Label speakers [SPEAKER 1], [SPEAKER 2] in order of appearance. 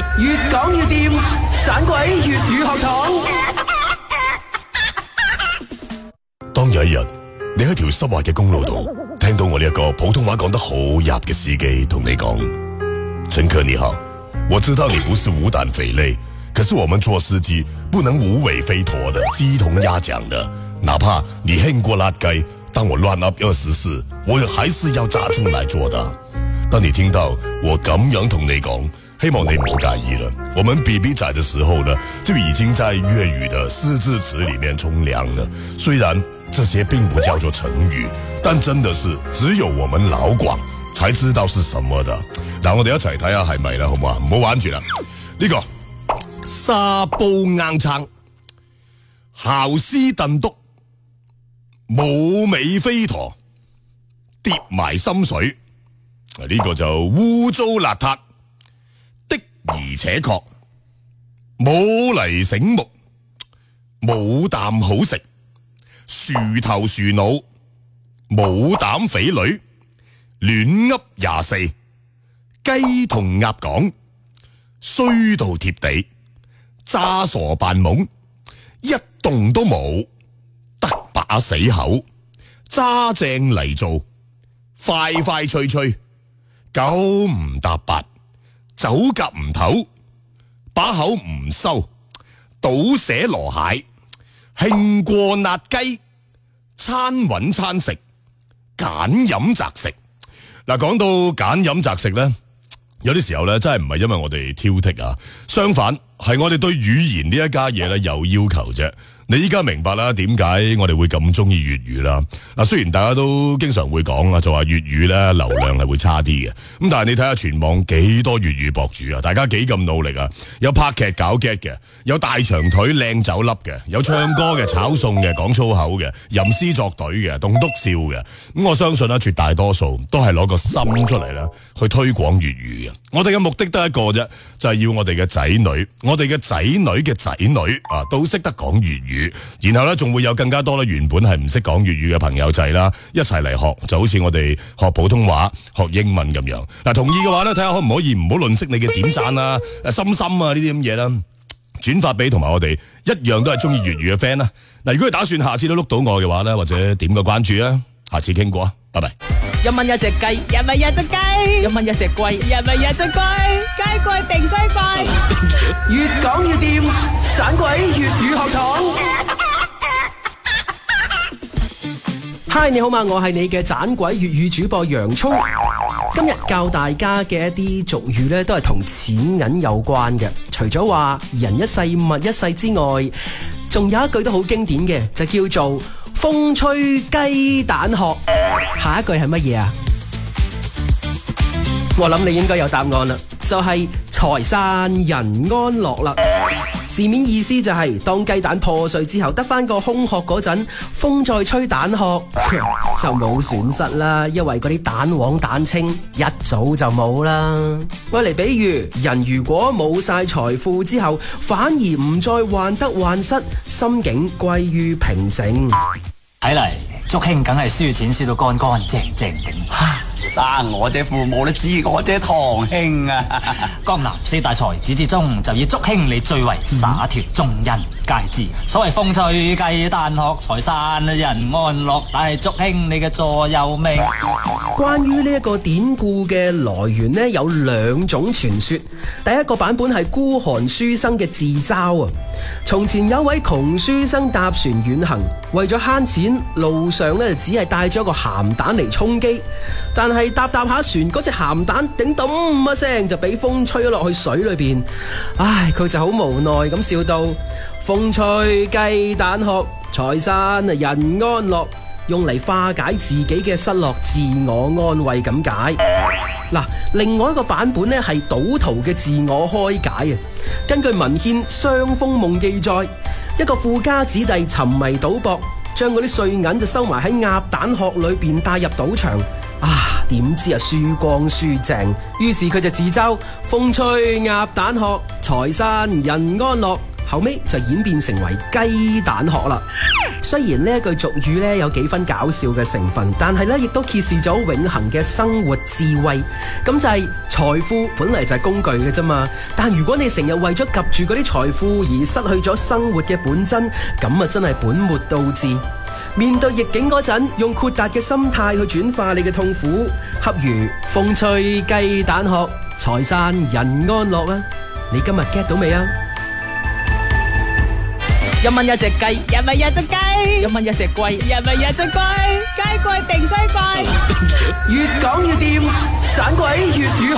[SPEAKER 1] 越講越掂，盞鬼粵語學堂。
[SPEAKER 2] 當有一日，你喺條濕滑嘅公路度，聽到我呢一個普通話講得好入嘅司機同你講：乘客你好，我知道你不是無膽匪類，可是我們做司機不能無尾飛陀的，雞同鴨講的，哪怕你輕過辣雞，當我亂噏24，我還是要揸出來做的。當你聽到我咁樣同你講，希望你唔好介意了。我們 BB 仔的時候呢，就已經在粵語的四字詞裏面沖涼了。雖然這些並不叫做成語，但真的是只有我們老廣才知道是什麼的。嗱，我哋一齊睇下係咪啦，好唔好啊？唔好玩住啦。呢個沙煲硬撐、姣絲燉篤、冇尾飛陀、跌埋心水。呢個就污糟邋遢的而且確，冇嚟醒目，冇啖好食，樹頭樹腦，冇膽匪女，亂噏24，雞同鴨講，衰到貼地，詐傻扮懵，一動都冇，得把死口，揸正嚟做，快快脆脆，九唔搭八，走夾唔唞，把口唔收，倒瀉羅蟹，興過辣雞，餐搵餐食，揀飲擇食。嗱，講到揀飲擇食咧，有啲時候咧真係唔係因為我哋挑剔啊，相反係我哋對語言呢一家嘢咧有要求啫。你依家明白啦，點解我哋會咁中意粵語啦？嗱，雖然大家都經常會講啊，就話粵語咧流量係會差啲嘅，咁但係你睇下全網幾多粵語博主啊，大家幾咁努力啊！有拍劇搞 gag 嘅，有大長腿靚酒粒嘅，有唱歌嘅、炒餸嘅、講粗口嘅、吟詩作對嘅、棟篤笑嘅。咁我相信啦，絕大多數都係攞個心出嚟啦，去推廣粵語嘅。我哋嘅目的得一個啫，就係要我哋嘅仔女，我哋嘅仔女嘅仔女啊，都識得講粵語。然後咧，仲會有更加多咧原本係唔識講粵語嘅朋友仔啦，一齊嚟學，就好似我哋學普通話、學英文咁樣。嗱，同意嘅話咧，睇下可唔可以唔好吝嗇你嘅點讚啊、心心啊呢啲咁嘢啦，轉發俾同埋我哋一樣都係中意粵語嘅 friend 啦。嗱，如果你打算下次都碌到我嘅話咧，或者點個關注啊，下次傾過啊，拜拜。
[SPEAKER 3] 1蚊一隻雞，1蚊一隻雞，1蚊一隻龜，1蚊一隻龜，雞貴定雞貴。
[SPEAKER 1] 越講越掂，盞鬼粵語學堂。Hi， 你好嘛，我係你嘅盞鬼粵語主播洋蔥。今日教大家嘅一啲俗語呢，都係同錢銀有關嘅。除咗話人一世物一世之外，仲有一句都好經典嘅，就叫做風吹雞蛋殼。下一句係乜嘢啊？我諗你應該有答案啦，就係財散人安樂啦。字面意思就係當雞蛋破碎之後得翻個空殼嗰陣，風再吹蛋殼就冇損失啦，因為嗰啲蛋黃蛋清一早就冇啦。我嚟比喻，人如果冇晒財富之後，反而唔再患得患失，心境歸於平靜。
[SPEAKER 4] 睇嚟竹兄梗係輸錢輸到乾乾淨淨咁。
[SPEAKER 5] 生我這父母都知我這堂兄啊！
[SPEAKER 4] 江南四大才子之中，就以竹兄你最為灑脱，眾人皆知。所謂風吹雞蛋殼，財散人安樂，乃係竹兄你嘅座右銘。
[SPEAKER 1] 關於呢一個典故嘅來源呢，有兩種傳說。第一個版本係孤寒書生嘅自嘲啊！從前有位窮書生搭船遠行，為咗慳錢，路上呢只係帶咗個鹹蛋嚟充飢。但係搭下船，嗰隻鹹蛋頂咚一聲就俾風吹咗落去水裏邊。唉，佢就好無奈咁笑道：風吹雞蛋殼，財散人安樂，用嚟化解自己嘅失落，自我安慰咁解。嗱，另外一個版本呢係賭徒嘅自我開解啊。根據文獻《雙峰夢》記載，一個富家子弟沉迷賭博，將嗰啲碎銀就收埋喺鴨蛋殼裏邊帶入賭場。啊，點知啊輸光輸淨，於是佢就自嘲：風吹鴨蛋殼，財散人安樂， 後尾就演變成為雞蛋殼啦。雖然呢一句俗語呢有幾分搞笑嘅成分，但係呢亦都揭示咗永恆嘅生活智慧。咁就係財富本嚟就係工具嘅啫嘛，但如果你成日為咗夾住嗰啲財富而失去咗生活嘅本真，咁啊真係本末倒置。面對逆境嗰陣，用豁達嘅心態去轉化你嘅痛苦，恰如風吹雞蛋殼，財散人安樂啊！你今日 get 到未啊
[SPEAKER 3] 1蚊一隻雞，1蚊一隻雞，1蚊一隻龜，1蚊一隻龜，雞貴定雞貴，
[SPEAKER 1] 越講越掂，盞鬼粵語